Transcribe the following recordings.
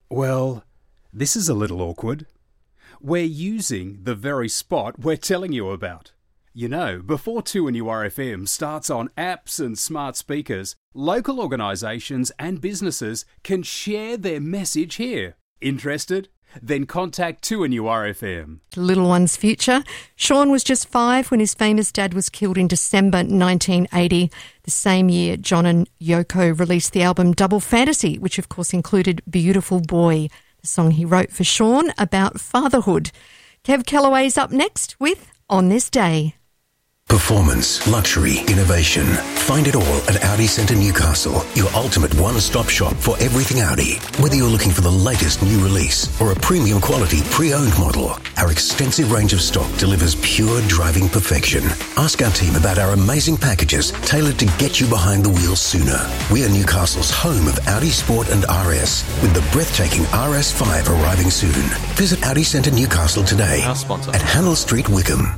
Well, this is a little awkward. We're using the very spot we're telling you about. You know, before 2NURFM starts on apps and smart speakers, local organisations and businesses can share their message here. Interested? Then contact 2NURFM. Little one's future. Sean was just 5 when his famous dad was killed in December 1980. The same year, John and Yoko released the album Double Fantasy, which of course included Beautiful Boy, the song he wrote for Sean about fatherhood. Kev Kellaway's up next with On This Day. Performance, luxury, innovation. Find it all at Audi Centre Newcastle, your ultimate one-stop shop for everything Audi. Whether you're looking for the latest new release or a premium quality pre-owned model, our extensive range of stock delivers pure driving perfection. Ask our team about our amazing packages tailored to get you behind the wheel sooner. We are Newcastle's home of Audi Sport and RS, with the breathtaking RS5 arriving soon. Visit Audi Centre Newcastle today at Handel Street, Wickham.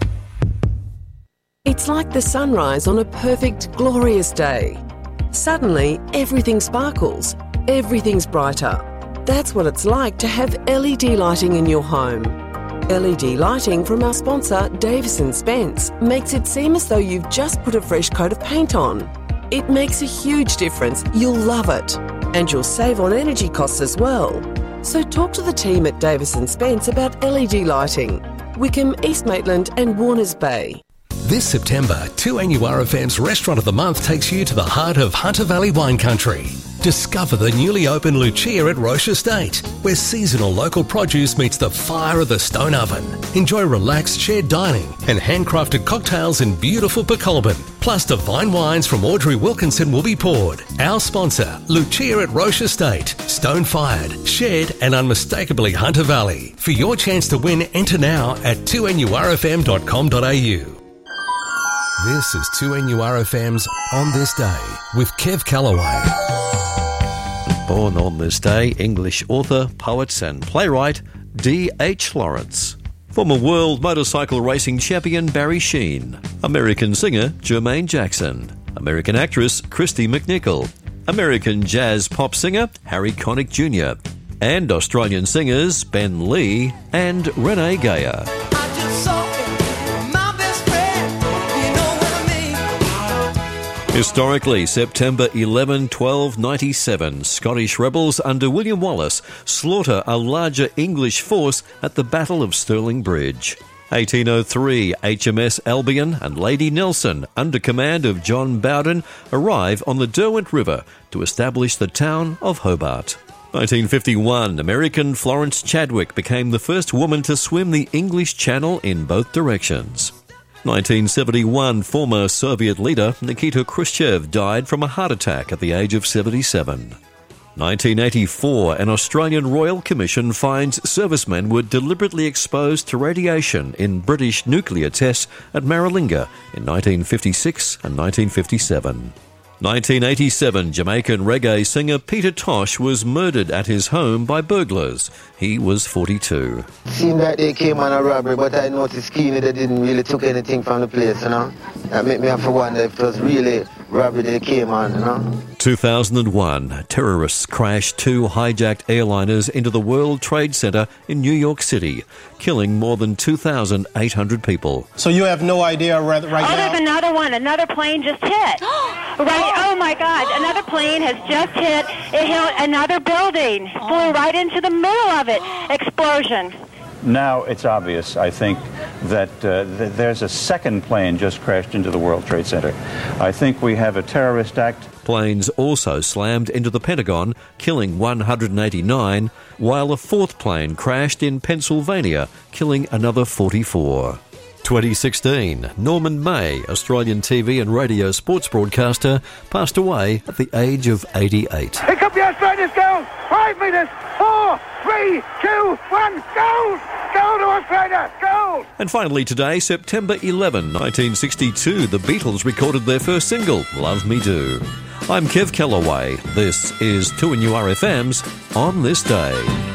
It's like the sunrise on a perfect, glorious day. Suddenly, everything sparkles. Everything's brighter. That's what it's like to have LED lighting in your home. LED lighting from our sponsor, Davis & Spence, makes it seem as though you've just put a fresh coat of paint on. It makes a huge difference. You'll love it. And you'll save on energy costs as well. So talk to the team at Davis & Spence about LED lighting. Wickham, East Maitland and Warners Bay. This September, 2NURFM's Restaurant of the Month takes you to the heart of Hunter Valley wine country. Discover the newly opened Lucia at Roche Estate, where seasonal local produce meets the fire of the stone oven. Enjoy relaxed shared dining and handcrafted cocktails in beautiful Pecolbin. Plus divine wines from Audrey Wilkinson will be poured. Our sponsor, Lucia at Roche Estate. Stone-fired, shared and unmistakably Hunter Valley. For your chance to win, enter now at 2NURFM.com.au. This is 2NURFM's On This Day with Kev Kellaway. Born on this day, English author, poet and playwright D.H. Lawrence. Former world motorcycle racing champion Barry Sheene. American singer Jermaine Jackson. American actress Christy McNichol. American jazz pop singer Harry Connick Jr. And Australian singers Ben Lee and Renee Geyer. Historically, September 11, 1297, Scottish rebels under William Wallace slaughter a larger English force at the Battle of Stirling Bridge. 1803, HMS Albion and Lady Nelson, under command of John Bowden, arrive on the Derwent River to establish the town of Hobart. 1951, American Florence Chadwick became the first woman to swim the English Channel in both directions. 1971, former Soviet leader Nikita Khrushchev died from a heart attack at the age of 77. 1984, an Australian Royal Commission finds servicemen were deliberately exposed to radiation in British nuclear tests at Maralinga in 1956 and 1957. 1987, Jamaican reggae singer Peter Tosh was murdered at his home by burglars. He was 42. Seemed like they came on a robbery, but I noticed keenly they didn't really took anything from the place, you know. That made me have to wonder if it was really robbery they came on, you know. 2001, terrorists crashed 2 hijacked airliners into the World Trade Center in New York City, killing more than 2,800 people. So you have no idea right now? There's another one. Another plane just hit. Right. Oh, my God. Another plane has just hit. It hit another building. Flew right into the middle of it. Explosion. Now it's obvious, I think, that there's a second plane just crashed into the World Trade Center. I think we have a terrorist act. Planes also slammed into the Pentagon, killing 189, while a 4th plane crashed in Pennsylvania, killing another 44. 2016, Norman May, Australian TV and radio sports broadcaster, passed away at the age of 88. Pick up the Australians, go! 5 metres, 4, 3, 2, 1, goal! Goal to Australia, goal! And finally today, September 11, 1962, the Beatles recorded their first single, Love Me Do. I'm Kev Kellaway. This is 2NURFM's On This Day.